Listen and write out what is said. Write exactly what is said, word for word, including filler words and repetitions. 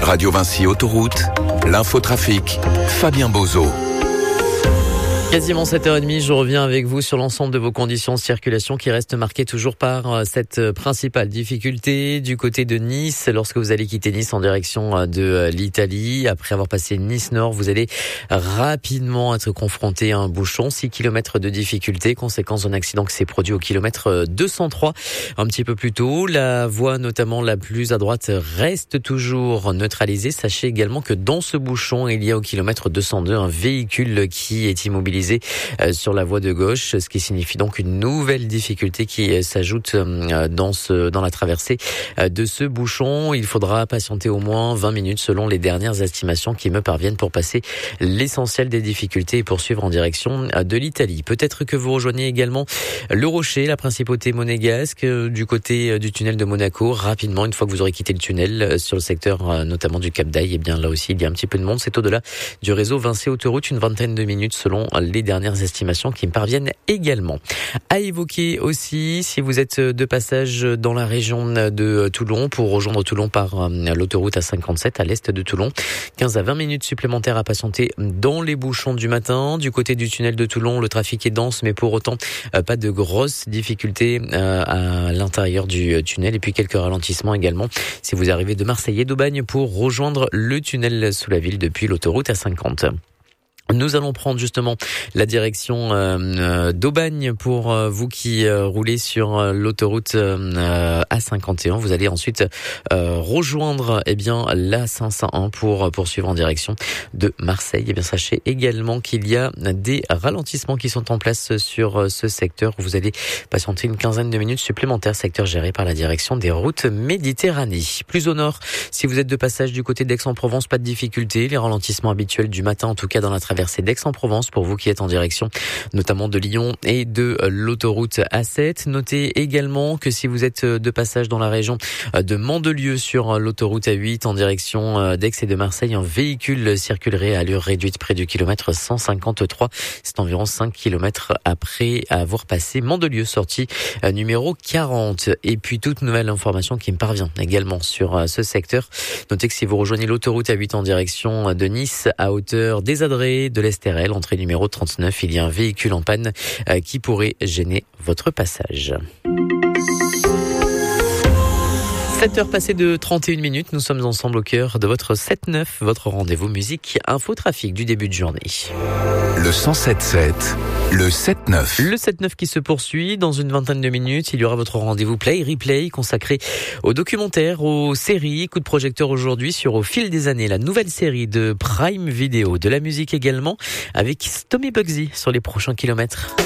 Radio Vinci Autoroute, l'infotrafic, Fabien Bozo. Quasiment sept heures trente, je reviens avec vous sur l'ensemble de vos conditions de circulation qui restent marquées toujours par cette principale difficulté du côté de Nice. Lorsque vous allez quitter Nice en direction de l'Italie, après avoir passé Nice-Nord, vous allez rapidement être confronté à un bouchon. six kilomètres de difficulté, conséquence d'un accident qui s'est produit au kilomètre deux cent trois un petit peu plus tôt. La voie notamment la plus à droite reste toujours neutralisée. Sachez également que dans ce bouchon, il y a au kilomètre deux cent deux un véhicule qui est immobilisé sur la voie de gauche, ce qui signifie donc une nouvelle difficulté qui s'ajoute dans ce, dans la traversée de ce bouchon. Il faudra patienter au moins vingt minutes selon les dernières estimations qui me parviennent pour passer l'essentiel des difficultés et poursuivre en direction de l'Italie. Peut-être que vous rejoignez également le Rocher, la principauté monégasque, du côté du tunnel de Monaco. Rapidement, une fois que vous aurez quitté le tunnel sur le secteur notamment du Cap d'Aille, et bien là aussi il y a un petit peu de monde. C'est au-delà du réseau Vinci Autoroute, une vingtaine de minutes selon les dernières estimations qui me parviennent également. À évoquer aussi, si vous êtes de passage dans la région de Toulon, pour rejoindre Toulon par l'autoroute A cinquante-sept à l'est de Toulon, quinze à vingt minutes supplémentaires à patienter dans les bouchons du matin. Du côté du tunnel de Toulon, le trafic est dense, mais pour autant, pas de grosses difficultés à l'intérieur du tunnel. Et puis quelques ralentissements également si vous arrivez de Marseille et d'Aubagne pour rejoindre le tunnel sous la ville depuis l'autoroute A cinquante. Nous allons prendre justement la direction euh, d'Aubagne pour euh, vous qui euh, roulez sur euh, l'autoroute euh, A cinquante et un. Vous allez ensuite euh, rejoindre eh bien l'A cinq cent un pour poursuivre en direction de Marseille. Eh bien sachez également qu'il y a des ralentissements qui sont en place sur euh, ce secteur. Vous allez patienter une quinzaine de minutes supplémentaires, secteur géré par la direction des routes Méditerranée. Plus au nord, si vous êtes de passage du côté d'Aix-en-Provence, pas de difficulté. Les ralentissements habituels du matin, en tout cas dans la traversée d'Aix-en-Provence pour vous qui êtes en direction notamment de Lyon et de l'autoroute A sept. Notez également que si vous êtes de passage dans la région de Mandelieu sur l'autoroute A huit en direction d'Aix et de Marseille, un véhicule circulerait à allure réduite près du kilomètre cent cinquante-trois. C'est environ cinq kilomètres après avoir passé Mandelieu, sortie numéro quarante. Et puis toute nouvelle information qui me parvient également sur ce secteur. Notez que si vous rejoignez l'autoroute A huit en direction de Nice à hauteur des Adrets, de l'Estérel, entrée numéro trente-neuf, il y a un véhicule en panne euh, qui pourrait gêner votre passage. sept heures passées de trente et une minutes, nous sommes ensemble au cœur de votre sept neuf, votre rendez-vous musique info-trafic du début de journée. Le cent sept sept, le sept neuf. Le sept neuf qui se poursuit dans une vingtaine de minutes. Il y aura votre rendez-vous Play Replay consacré aux documentaires, aux séries. Coup de projecteur aujourd'hui sur Au fil des années, la nouvelle série de Prime Video. De la musique également avec Tommy Bugsy sur les prochains kilomètres.